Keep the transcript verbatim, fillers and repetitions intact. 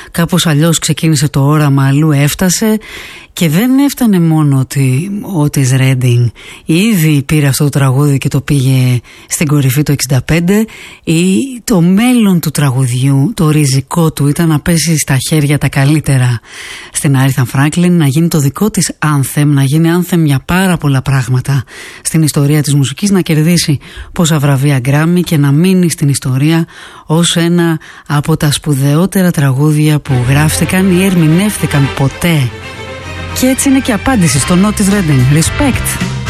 κάπως αλλιώς ξεκίνησε το όραμα, αλλού έφτασε. Και δεν έφτανε μόνο ότι ο Ότις Ρέντινγκ ήδη πήρε αυτό το τραγούδι και το πήγε στην κορυφή το εξήντα πέντε, ή το μέλλον του τραγουδιού, το ριζικό του ήταν να πέσει στα χέρια τα καλύτερα στην Άριθα Φράγκλιν, να γίνει το δικό της anthem, να γίνει anthem για πάρα πολλά πράγματα στην ιστορία της μουσικής, να κερδίσει πόσα βραβεία Γκράμι και να μείνει στην ιστορία ως ένα από τα σπουδαιότερα τραγούδια που γράφτηκαν ή ερμηνεύτηκαν ποτέ. Και έτσι είναι και απάντηση στον Ότις Ρέντινγκ. Respect.